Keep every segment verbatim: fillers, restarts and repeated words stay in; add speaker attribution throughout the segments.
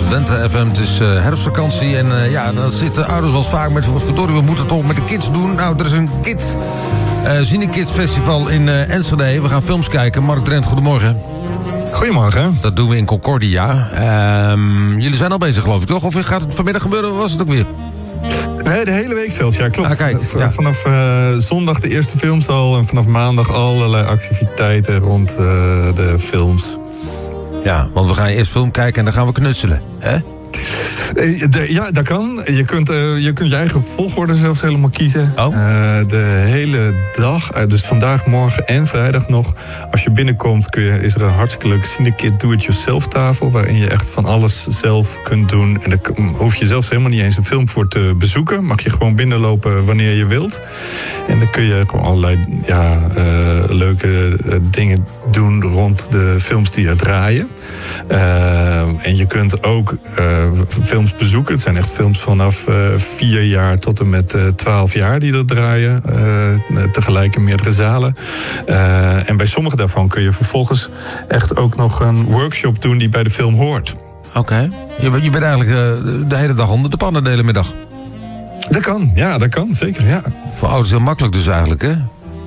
Speaker 1: Twente F M. Het is uh, herfstvakantie en uh, ja, dan zitten ouders wel eens vaak met... verdorie, we moeten het toch met de kids doen. Nou, er is een kids... Uh, Cine Kids Festival in uh, Enschede. We gaan films kijken. Mark Drent, goedemorgen.
Speaker 2: Goedemorgen.
Speaker 1: Dat doen we in Concordia. Uh, jullie zijn al bezig, geloof ik, toch? Of gaat het vanmiddag gebeuren, of was het ook weer?
Speaker 2: Nee, de hele week zelfs, ja, klopt.
Speaker 1: Ah, kijk, ja.
Speaker 2: Vanaf uh, zondag de eerste films al... en vanaf maandag allerlei activiteiten rond uh, de films.
Speaker 1: Ja, want we gaan eerst film kijken en dan gaan we knutselen, hè?
Speaker 2: Ja, dat kan. Je kunt, uh, je kunt je eigen volgorde zelfs helemaal kiezen.
Speaker 1: Oh.
Speaker 2: Uh, de hele dag, uh, dus vandaag, morgen en vrijdag nog. Als je binnenkomt kun je, is er een hartstikke leuke Cinekit Do-It-Yourself tafel... waarin je echt van alles zelf kunt doen. En daar hoef je zelfs helemaal niet eens een film voor te bezoeken. Mag je gewoon binnenlopen wanneer je wilt. En dan kun je gewoon allerlei ja, uh, leuke uh, dingen doen rond de films die er draaien. Uh, en je kunt ook... Uh, films bezoeken. Het zijn echt films vanaf uh, vier jaar tot en met uh, twaalf jaar die er draaien. Uh, tegelijk in meerdere zalen. Uh, en bij sommige daarvan kun je vervolgens echt ook nog een workshop doen die bij de film hoort.
Speaker 1: Oké. Okay. Je, je bent eigenlijk uh, de hele dag onder de pannen de hele middag.
Speaker 2: Dat kan, ja, dat kan, zeker, ja.
Speaker 1: Voor ouders heel makkelijk dus eigenlijk, hè?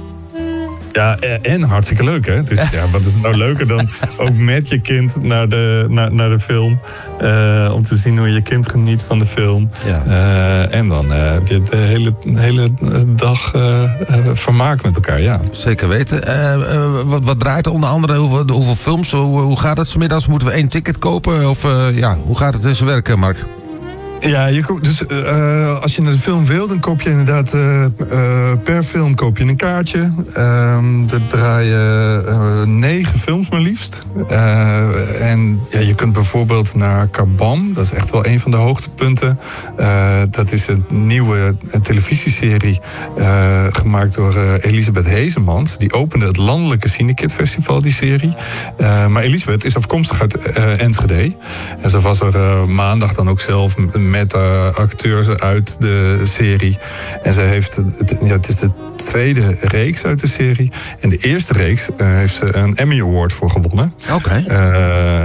Speaker 2: Ja, en hartstikke leuk, hè? Het is, ja, wat is nou leuker dan ook met je kind naar de, naar, naar de film. Uh, om te zien hoe je kind geniet van de film. Ja. Uh, en dan uh, heb je de hele, hele dag uh, uh, vermaak met elkaar, ja.
Speaker 1: Zeker weten. Uh, uh, wat, wat draait er onder andere? Hoeveel, hoeveel films? Hoe, hoe gaat het 's middags? Moeten we één ticket kopen? Of uh, ja, hoe gaat het in zijn werk, Mark?
Speaker 2: Ja, je ko- dus uh, als je naar de film wil, dan koop je inderdaad uh, uh, per film koop je een kaartje. Um, er draaien uh, negen films maar liefst. Uh, en ja, je kunt bijvoorbeeld naar Kabam, dat is echt wel een van de hoogtepunten. Uh, dat is een nieuwe een televisieserie uh, gemaakt door uh, Elisabeth Heesemans. Die opende het landelijke Cinekit Festival, die serie. Uh, maar Elisabeth is afkomstig uit uh, Enschede. En ze was er uh, maandag dan ook zelf met uh, acteurs uit de serie. En zij heeft, het, ja, het is de tweede reeks uit de serie. En de eerste reeks uh, heeft ze een Emmy Award voor gewonnen.
Speaker 1: Oké. Okay.
Speaker 2: Uh,